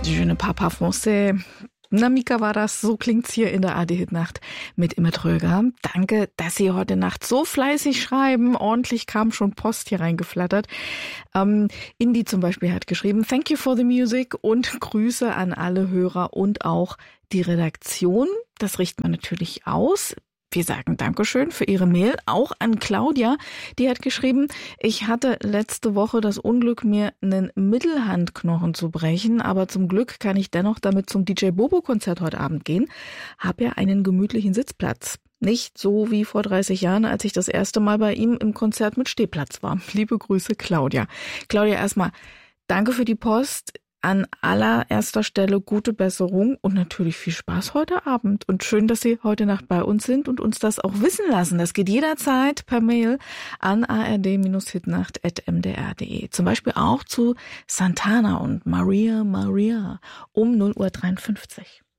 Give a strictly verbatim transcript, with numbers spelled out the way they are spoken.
Je ne pas pas français. Na, Mika war das. So klingt's hier in der A D Hit-Nacht mit Immer Tröger. Danke, dass Sie heute Nacht so fleißig schreiben. Ordentlich kam schon Post hier reingeflattert. Ähm, Indy zum Beispiel hat geschrieben, thank you for the music und Grüße an alle Hörer und auch die Redaktion. Das richten wir natürlich aus. Wir sagen Dankeschön für Ihre Mail, auch an Claudia. Die hat geschrieben, ich hatte letzte Woche das Unglück, mir einen Mittelhandknochen zu brechen, aber zum Glück kann ich dennoch damit zum D J Bobo-Konzert heute Abend gehen. Hab ja einen gemütlichen Sitzplatz. Nicht so wie vor dreißig Jahren, als ich das erste Mal bei ihm im Konzert mit Stehplatz war. Liebe Grüße, Claudia. Claudia, erstmal danke für die Post. An allererster Stelle gute Besserung und natürlich viel Spaß heute Abend. Und schön, dass Sie heute Nacht bei uns sind und uns das auch wissen lassen. Das geht jederzeit per Mail an a r d hitnacht at m d r punkt d e. Zum Beispiel auch zu Santana und Maria Maria um null Uhr dreiundfünfzig.